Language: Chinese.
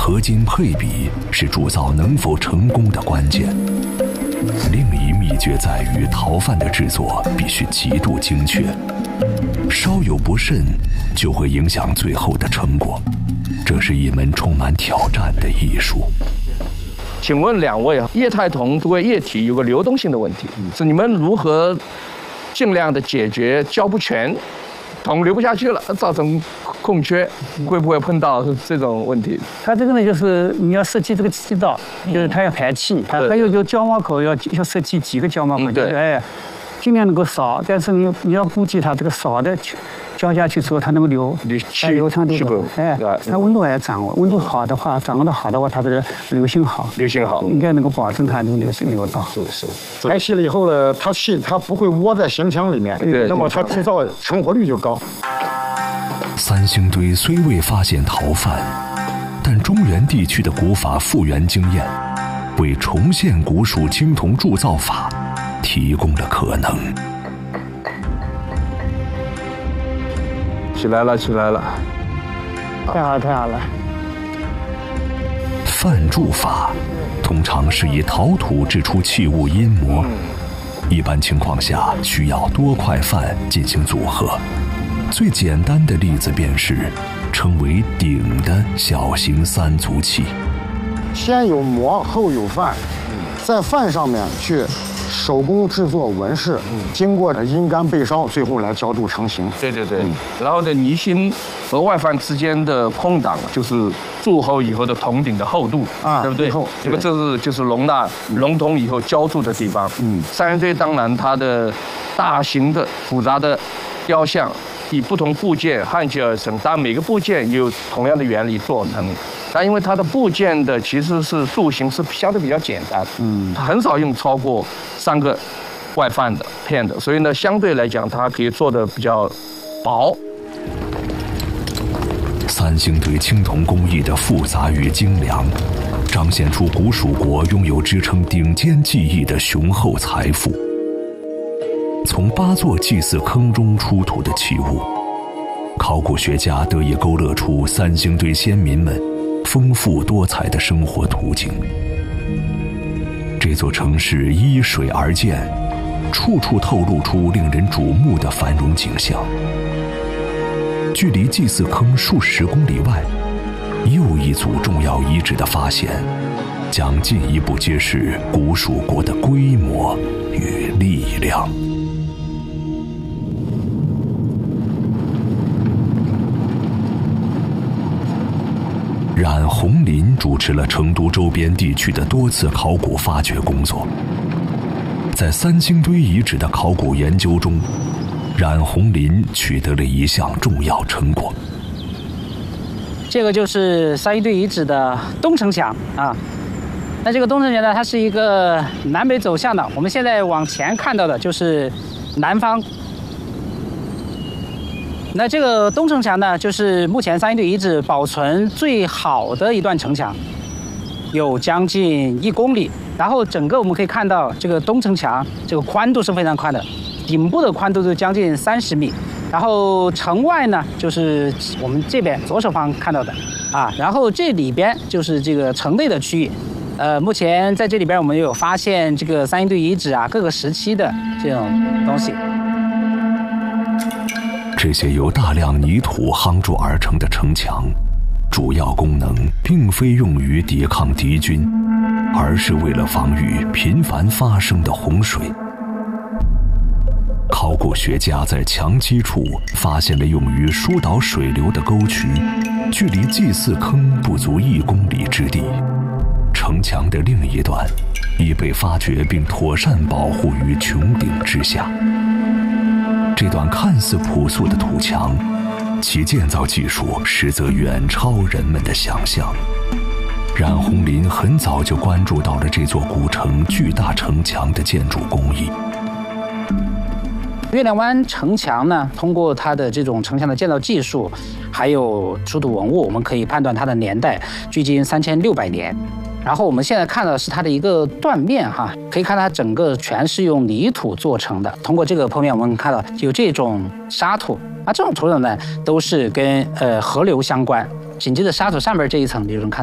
合金配比是铸造能否成功的关键。另一秘诀在于陶范的制作必须极度精确，稍有不慎就会影响最后的成果。这是一门充满挑战的艺术。 请问两位，液态铜作为液体有个流动性的问题，是你们如何尽量的解决胶不全，铜流不下去了，造成空缺，会不会碰到这种问题？ 它这个呢，就是你要设计这个气道，就是它要排气，还有就胶帽口要设计几个胶帽口， 对， 尽量能够少，但是你要估计它这个少的浇下去之后，它能够流畅度，它温度还要掌握，温度好的话，掌握的好的话，它的流性好，应该能够保证它的流道。 是。排气了以后呢，它不会窝在形腔里面，那么它制造成活率就高。 三星堆虽未发现陶范，但中原地区的古法复原经验，为重现古蜀青铜铸造法提供了可能。 起来了！ 太好了！ 范铸法通常是以陶土制出器物阴模，一般情况下需要多块范进行组合。最简单的例子便是称为鼎的小型三足器。 先有模，后有范，在范上面去手工制作纹饰，经过阴干焙烧，最后来浇铸成型。 对，然后呢，泥芯和外范之间的空档就是铸后以后的铜鼎的厚度，对不对？这个就是容纳熔铜以后浇铸的地方。三星堆当然它的大型的复杂的雕像，以不同部件焊接而成，当然每个部件也有同样的原理做成。但因为它的部件的其实是塑形是相对比较简单，它很少用超过3个外范的片的，所以呢，相对来讲它可以做的比较薄。 三星堆青铜工艺的复杂与精良，彰显出古蜀国拥有支撑顶尖技艺的雄厚财富。从8座祭祀坑中出土的器物，考古学家得以勾勒出三星堆先民们丰富多彩的生活图景。这座城市依水而建，处处透露出令人瞩目的繁荣景象。距离祭祀坑数10公里外，又一组重要遗址的发现，将进一步揭示古蜀国的规模与力量。冉红林主持了成都周边地区的多次考古发掘工作。在三星堆遗址的考古研究中，冉红林取得了一项重要成果。 这个就是三星堆遗址的东城墙啊。那这个东城墙呢，它是一个南北走向的。我们现在往前看到的就是南方。那这个东城墙呢，就是目前三星堆遗址保存最好的一段城墙，有将近1公里。然后整个我们可以看到，这个东城墙这个宽度是非常宽的，顶部的宽度是将近30米。然后城外呢，就是我们这边左手方看到的啊。然后这里边就是这个城内的区域。目前在这里边我们有发现这个三星堆遗址啊各个时期的这种东西。 这些由大量泥土夯筑而成的城墙，主要功能并非用于抵抗敌军，而是为了防御频繁发生的洪水。考古学家在墙基处发现了用于疏导水流的沟渠，距离祭祀坑不足1公里之地。城墙的另一端已被发掘并妥善保护于穹顶之下。这段看似朴素的土墙，其建造技术实则远超人们的想象。冉红林很早就关注到了这座古城巨大城墙的建筑工艺。 月亮湾城墙呢，通过它的这种城墙的建造技术，还有出土文物，我们可以判断它的年代距今3600年。然后我们现在看到的是它的一个断面哈，可以看它整个全是用泥土做成的。通过这个剖面，我们看到有这种沙土，这种土壤呢都是跟河流相关。紧接着沙土上面这一层，你就能看到。